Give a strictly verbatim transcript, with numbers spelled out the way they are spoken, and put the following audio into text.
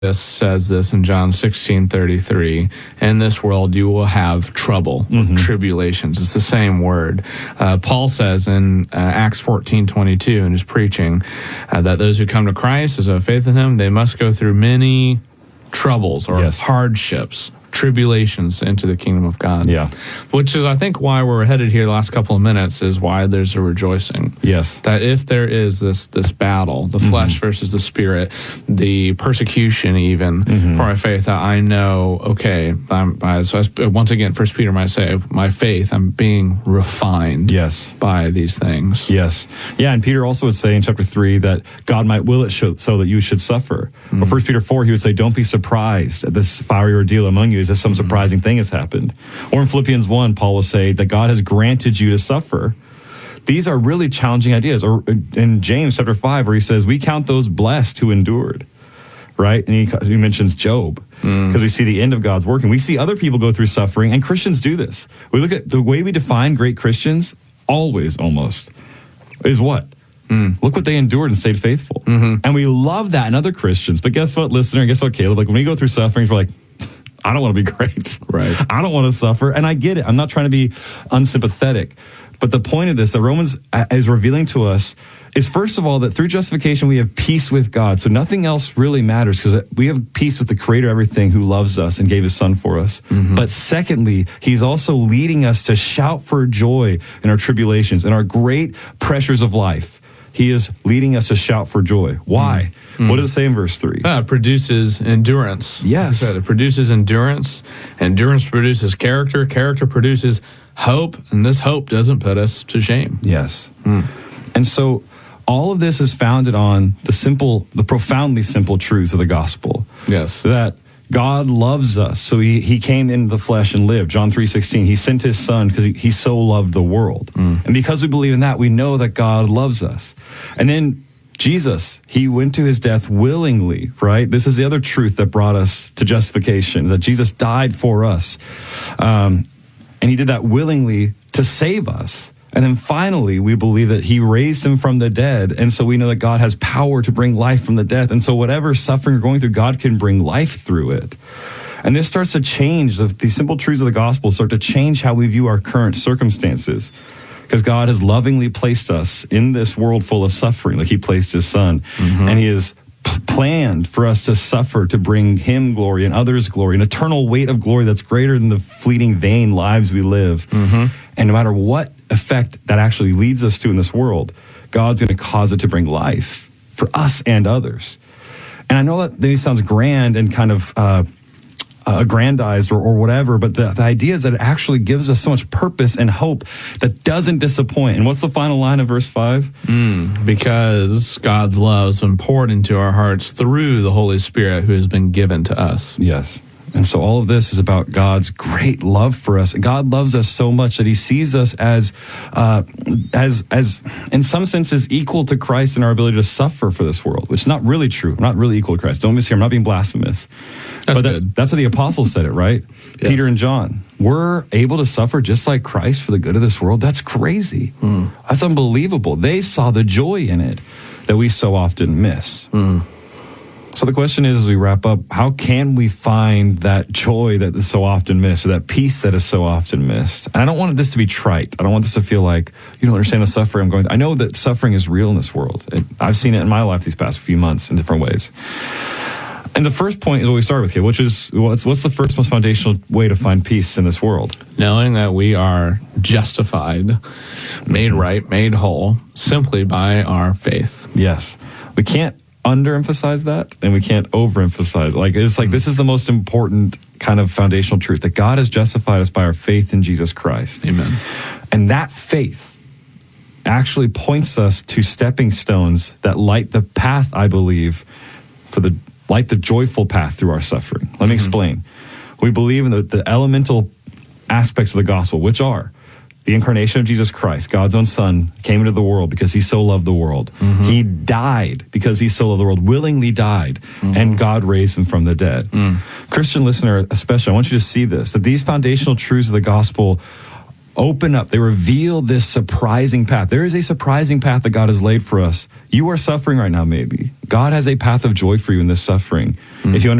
Jesus says this in John sixteen thirty-three. In this world you will have trouble, mm-hmm. tribulations. It's the same word. Uh, Paul says in uh, Acts fourteen twenty-two in his preaching uh, that those who come to Christ, as have faith in him, they must go through many troubles or yes. hardships, tribulations into the kingdom of God. Yeah. Which is, I think, why we're headed here the last couple of minutes is why there's a rejoicing. Yes. That if there is this this battle, the flesh mm-hmm. versus the spirit, the persecution even mm-hmm. for our faith, I know, okay, I'm, I, so I, once again, First Peter might say, my faith, I'm being refined yes. by these things. Yes. Yeah, and Peter also would say in chapter three that God might will it so that you should suffer. Mm-hmm. But First Peter four, he would say, don't be surprised at this fiery ordeal among you as if some surprising thing has happened. Or in Philippians one, Paul will say that God has granted you to suffer. These are really challenging ideas. Or in James chapter five, where he says, we count those blessed who endured, right? And he, he mentions Job, because mm. we see the end of God's work. And we see other people go through suffering, and Christians do this. We look at the way we define great Christians, always almost, is what? Mm. Look what they endured and stayed faithful. Mm-hmm. And we love that in other Christians. But guess what, listener? Guess what, Caleb? Like when we go through sufferings, we're like, I don't want to be great. Right. I don't want to suffer. And I get it. I'm not trying to be unsympathetic. But the point of this that Romans is revealing to us is, first of all, that through justification, we have peace with God. So nothing else really matters because we have peace with the creator of everything who loves us and gave his son for us. Mm-hmm. But secondly, he's also leading us to shout for joy in our tribulations and our great pressures of life. He is leading us to shout for joy. Why? Mm. What does it say in verse three? Uh, it produces endurance. Yes. It produces endurance. Endurance produces character. Character produces hope. And this hope doesn't put us to shame. Yes. Mm. And so all of this is founded on the simple, the profoundly simple truths of the gospel. Yes. That God loves us, so he, he came in the flesh and lived. John three sixteen, he sent his son because he, he so loved the world. Mm. And because we believe in that, we know that God loves us. And then Jesus, he went to his death willingly, right? This is the other truth that brought us to justification, that Jesus died for us. Um, and he did that willingly to save us. And then finally, we believe that he raised him from the dead. And so we know that God has power to bring life from the death. And so whatever suffering you're going through, God can bring life through it. And this starts to change, the, these simple truths of the gospel start to change how we view our current circumstances. Because God has lovingly placed us in this world full of suffering, like he placed his son. Mm-hmm. And he has p- planned for us to suffer to bring him glory and others glory, an eternal weight of glory that's greater than the fleeting, vain lives we live. Mm-hmm. And no matter what effect that actually leads us to in this world, God's going to cause it to bring life for us and others. And I know that maybe sounds grand and kind of uh, aggrandized or, or whatever, but the, the idea is that it actually gives us so much purpose and hope that doesn't disappoint. And what's the final line of verse five? Mm, because God's love has been poured into our hearts through the Holy Spirit who has been given to us. Yes. And so all of this is about God's great love for us. God loves us so much that he sees us as, uh, as, as in some senses, equal to Christ in our ability to suffer for this world, which is not really true. I'm not really equal to Christ. Don't miss here. I'm not being blasphemous. That's but good. That, that's how the apostles said it, right? Yes. Peter and John. We're able to suffer just like Christ for the good of this world. That's crazy. Mm. That's unbelievable. They saw the joy in it that we so often miss. Mm. So the question is, as we wrap up, how can we find that joy that is so often missed, or that peace that is so often missed? And I don't want this to be trite. I don't want this to feel like, you don't understand the suffering I'm going through. I know that suffering is real in this world. It, I've seen it in my life these past few months in different ways. And the first point is what we start with here, which is, what's, what's the first most foundational way to find peace in this world? Knowing that we are justified, made right, made whole, simply by our faith. Yes. We can't underemphasize that, and we can't overemphasize. Like, it's like, this is the most important kind of foundational truth, that God has justified us by our faith in Jesus Christ. Amen. And that faith actually points us to stepping stones that light the path, I believe, for the light the joyful path through our suffering. Let me mm-hmm. explain. We believe in the, the elemental aspects of the gospel, which are the incarnation of Jesus Christ. God's own son came into the world because he so loved the world. Mm-hmm. He died because he so loved the world, willingly died, mm-hmm. and God raised him from the dead. Mm. Christian listener, especially, I want you to see this, that these foundational truths of the gospel open up, they reveal this surprising path. There is a surprising path that God has laid for us. You are suffering right now, maybe. God has a path of joy for you in this suffering. Mm. If you